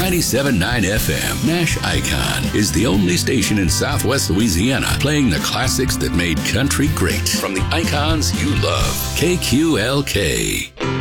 97.9 FM. Nash Icon is the only station in Southwest Louisiana playing the classics that made country great. From the icons you love. KQLK.